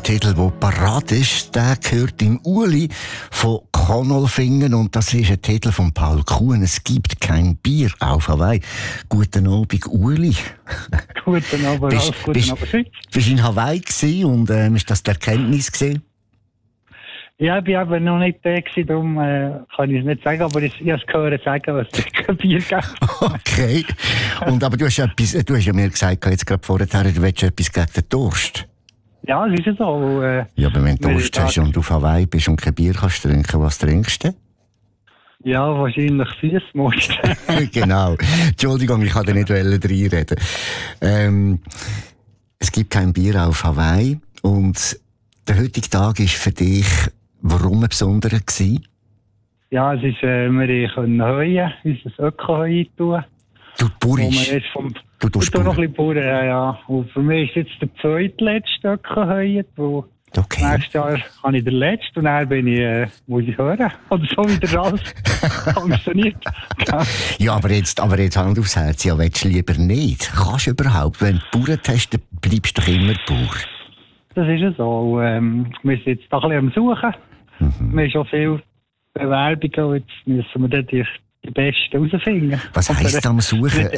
Titel, der parat ist, der gehört im Uli von Konolfingen und das ist ein Titel von Paul Kuhn. Es gibt kein Bier auf Hawaii. Guten Abend, Uli. Guten Abend, Ralf. Guten Abend, Schweiz. Bist du in Hawaii gewesen und ist das die Erkenntnis gewesen? Ja, ich war aber noch nicht da gewesen, darum kann ich es nicht sagen, aber ich habe es gehört sagen, was es kein Bier gibt. Okay. Aber du hast ja mir gesagt, jetzt gerade vorher, du willst etwas gegen den Durst. Ja, es ist ja so. Ja, aber wenn du Durst hast und auf Hawaii bist und kein Bier kannst trinken, was trinkst du? Ja, wahrscheinlich Süßmost. Genau. Entschuldigung, ich wollte nicht reinreden. Es gibt kein Bier auf Hawaii und der heutige Tag ist für dich warum ein besonderer gewesen? Ja, es ist, wir können heuen, unser Öko-Heu tun. Du purist. Du tust noch ein bisschen Bauern, ja. Und für mich ist jetzt der zweitletzte Öko-Heu, okay. Nächstes Jahr habe ich den letzten und dann bin ich, muss ich hören. Oder so wie der Ralf funktioniert. Ja, aber jetzt Hand aufs Herz, ja, willst du lieber nicht? Kannst du überhaupt? Wenn du Bauern hast, dann bleibst du doch immer Bauer. Das ist ja so. Wir sind jetzt da ein bisschen am Suchen. Wir haben schon viele Bewerbungen und jetzt müssen wir dann die besten herausfinden. Was heisst am Suchen?